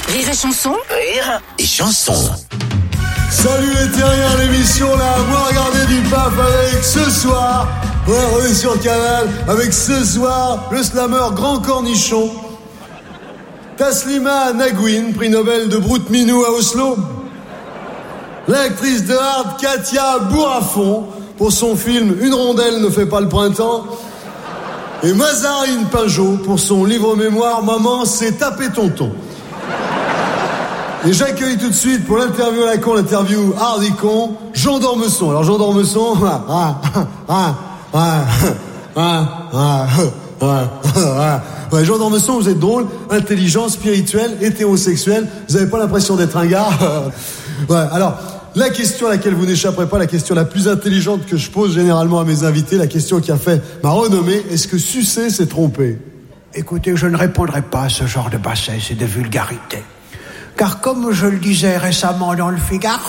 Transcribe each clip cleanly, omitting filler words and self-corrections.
Rire et chanson. Rire et chanson. Salut les terriens, l'émission là, moi regardez du paf avec ce soir. Ouais, on est sur le canal avec ce soir le slammer Grand Cornichon. Taslima Nagouine, prix Nobel de Brut Minou à Oslo. L'actrice de hard Katia Bourrafon pour son film Une rondelle ne fait pas le printemps. Et Mazarine Pinjot pour son livre-mémoire Maman, c'est taper tonton. Et j'accueille tout de suite pour l'interview à la con, l'interview Hardy Con, Jean d'Ormesson. Alors Jean d'Ormesson, ouais, Jean d'Ormesson, vous êtes drôle, intelligent, spirituel, hétérosexuel. Vous n'avez pas l'impression d'être un gars. Ouais, alors, la question à laquelle vous n'échapperez pas, la question la plus intelligente que je pose généralement à mes invités, la question qui a fait ma renommée, est-ce que sucer s'est trompé? Écoutez, je ne répondrai pas à ce genre de bassesse et de vulgarité. Car comme je le disais récemment dans le Figaro,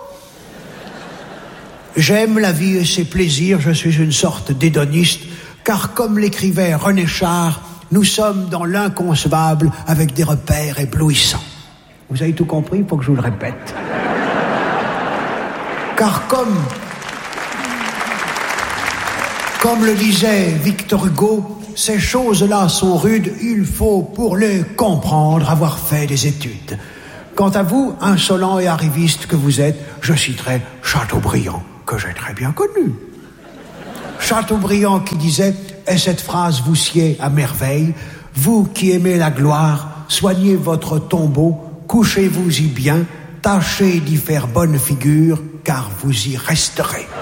j'aime la vie et ses plaisirs, je suis une sorte d'hédoniste, car comme l'écrivait René Char, nous sommes dans l'inconcevable avec des repères éblouissants. Vous avez tout compris, il faut que je vous le répète. Car comme le disait Victor Hugo, ces choses-là sont rudes, il faut pour les comprendre avoir fait des études. Quant à vous, insolent et arriviste que vous êtes, je citerai Chateaubriand, que j'ai très bien connu. Chateaubriand qui disait, et cette phrase vous sied à merveille, vous qui aimez la gloire, soignez votre tombeau, couchez-vous-y bien, tâchez d'y faire bonne figure, car vous y resterez.